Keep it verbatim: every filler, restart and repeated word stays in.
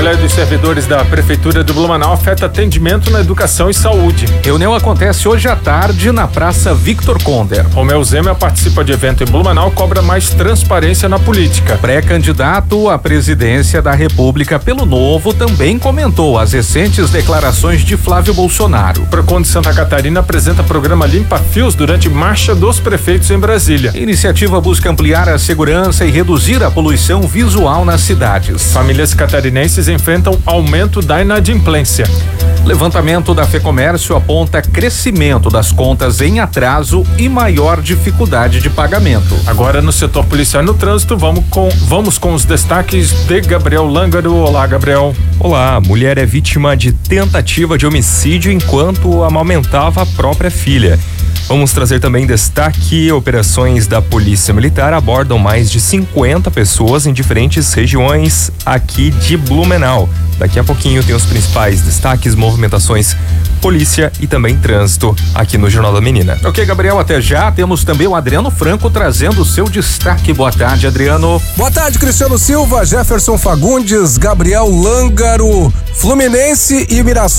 Assembleia dos Servidores da Prefeitura de Blumenau afeta atendimento na educação e saúde. Reunião acontece hoje à tarde na Praça Victor Conder. Romeu Zema participa de evento em Blumenau, cobra mais transparência na política. Pré-candidato à presidência da República pelo Novo também comentou as recentes declarações de Flávio Bolsonaro. O Procon de Santa Catarina apresenta programa Limpa Fios durante Marcha dos Prefeitos em Brasília. A iniciativa busca ampliar a segurança e reduzir a poluição visual nas cidades. Famílias catarinenses enfrentam aumento da inadimplência. Levantamento da FEComércio aponta crescimento das contas em atraso e maior dificuldade de pagamento. Agora no setor policial e no trânsito, vamos com, vamos com os destaques de Gabriel Lângaro. Olá, Gabriel. Olá, mulher é vítima de tentativa de homicídio enquanto amamentava a própria filha. Vamos trazer também destaque: operações da Polícia Militar abordam mais de cinquenta pessoas em diferentes regiões aqui de Blumenau. Daqui a pouquinho tem os principais destaques, movimentações, polícia e também trânsito aqui no Jornal da Menina. Ok, Gabriel, até já. Temos também o Adriano Franco trazendo o seu destaque. Boa tarde, Adriano. Boa tarde, Cristiano Silva, Jefferson Fagundes, Gabriel Lângaro, Fluminense e Mirassol